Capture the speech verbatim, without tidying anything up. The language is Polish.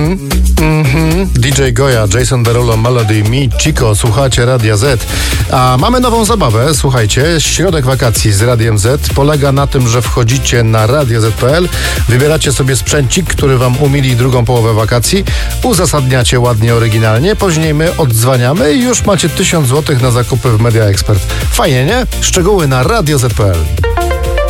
Mm-hmm. D J Goya, Jason Derulo, Melody, Me, Chico, słuchacie Radia Z. A mamy nową zabawę, słuchajcie, środek wakacji z Radiem Z polega na tym, że wchodzicie na radio zet kropka pe el, wybieracie sobie sprzęcik, który wam umili drugą połowę wakacji, uzasadniacie ładnie, oryginalnie, później my odzwaniamy i już macie tysiąc złotych na zakupy w Media Expert. Fajnie, nie? Szczegóły na radio zet kropka pe el.